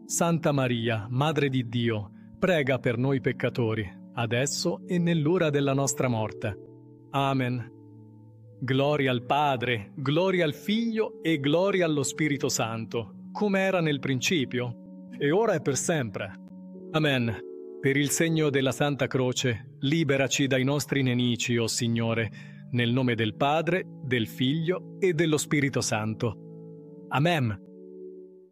Santa Maria, Madre di Dio, prega per noi peccatori, adesso e nell'ora della nostra morte. Amen. Gloria al Padre, gloria al Figlio e gloria allo Spirito Santo, come era nel principio, e ora e per sempre. Amen. Per il segno della Santa Croce, liberaci dai nostri nemici, o Signore, nel nome del Padre, del Figlio e dello Spirito Santo. Amen.